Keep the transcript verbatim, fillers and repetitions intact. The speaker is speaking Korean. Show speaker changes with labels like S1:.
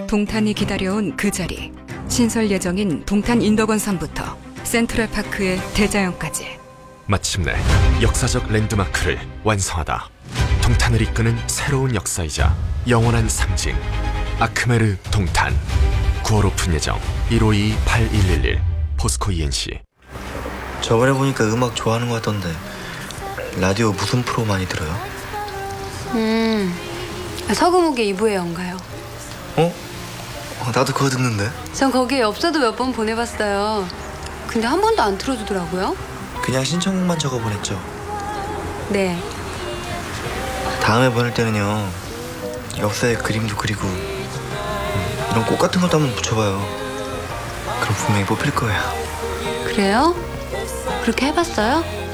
S1: 동탄이 기다려온 그 자리. 신설 예정인 동탄 인덕원산부터 센트럴파크의 대자연까지.
S2: 마침내 역사적 랜드마크를 완성하다. 동탄을 이끄는 새로운 역사이자 영원한 상징. 아크메르 동탄. 구월 오픈 예정. 일오이 팔일일일. 포스코 이엔씨.
S3: 저번에 보니까 음악 좋아하는 것 같던데 라디오 무슨 프로 많이 들어요?
S4: 음, 서금욱의 이부의 연가요.
S3: 어? 어, 나도 그거 듣는데.
S4: 전 거기에 엽서도 몇 번 보내봤어요. 근데 한 번도 안 틀어주더라고요.
S3: 그냥 신청곡만 적어 보냈죠.
S4: 네.
S3: 다음에 보낼 때는요 역사의 그림도 그리고 음, 이런 꽃 같은 것도 한번 붙여봐요. 그럼 분명히 뽑힐 거예요.
S4: 그래요? 그렇게 해봤어요?